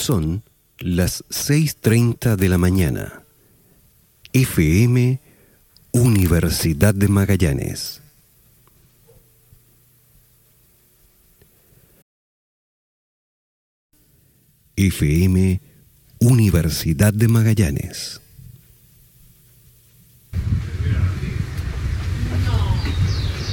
Son las 6:30 de la mañana. FM Universidad de Magallanes. FM Universidad de Magallanes.